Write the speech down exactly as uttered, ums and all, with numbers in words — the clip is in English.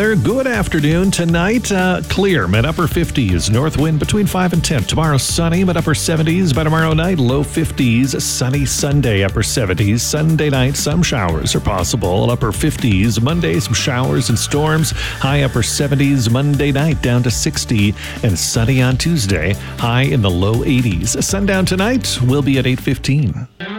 weather. Good afternoon. Tonight, uh, clear, mid upper fifties. North wind between five and ten. Tomorrow, sunny, mid upper seventies. By tomorrow night, low fifties. Sunny Sunday, upper seventies. Sunday night, some showers are possible. Upper fifties. Monday, some showers and storms. High upper seventies. Monday night, down to sixty. And sunny on Tuesday. High in the low eighties. Sundown tonight will be at eight fifteen.